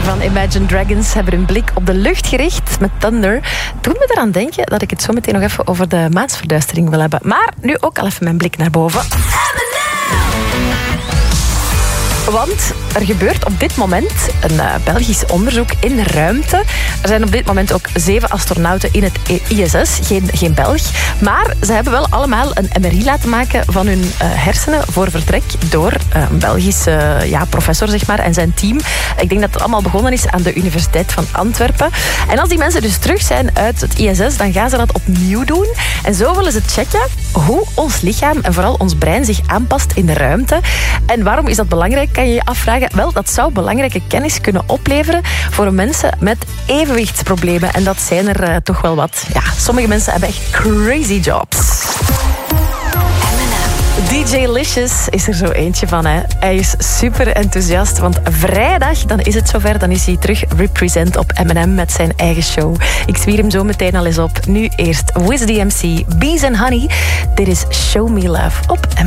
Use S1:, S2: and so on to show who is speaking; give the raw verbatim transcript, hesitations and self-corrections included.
S1: van Imagine Dragons hebben hun blik op de lucht gericht met Thunder. Doet me eraan denken dat ik het zo meteen nog even over de maansverduistering wil hebben. Maar nu ook al even mijn blik naar boven. Want er gebeurt op dit moment een uh, Belgisch onderzoek in de ruimte. Er zijn op dit moment ook zeven astronauten in het I S S, geen, geen Belg. Maar ze hebben wel allemaal een M R I laten maken van hun uh, hersenen voor vertrek door uh, een Belgische uh, ja, professor zeg maar, en zijn team. Ik denk dat het allemaal begonnen is aan de Universiteit van Antwerpen. En als die mensen dus terug zijn uit het I S S, dan gaan ze dat opnieuw doen. En zo willen ze checken hoe ons lichaam en vooral ons brein zich aanpast in de ruimte. En waarom is dat belangrijk, kan je je afvragen. Wel, dat zou belangrijke kennis kunnen opleveren voor mensen met evenwichtsproblemen. En dat zijn er uh, toch wel wat. Ja, sommige mensen hebben echt crazy jobs. D J Licious is er zo eentje van. Hè. Hij is super enthousiast, want vrijdag dan is het zover. Dan is hij terug represent op M en M met zijn eigen show. Ik zwier hem zo meteen al eens op. Nu eerst Wiz D M C, Bees and Honey. Dit is Show Me Love op M en M.